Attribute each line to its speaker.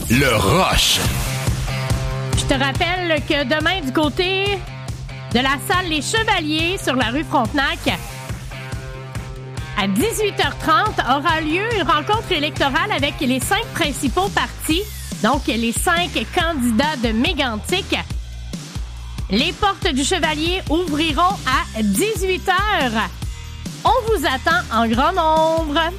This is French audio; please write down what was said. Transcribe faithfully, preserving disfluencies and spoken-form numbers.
Speaker 1: Le Rush.
Speaker 2: Je te rappelle que demain, du côté de la salle Les Chevaliers sur la rue Frontenac, à dix-huit heures trente, aura lieu une rencontre électorale avec les cinq principaux partis, donc les cinq candidats de Mégantic. Les portes du Chevalier ouvriront à dix-huit heures. On vous attend en grand nombre.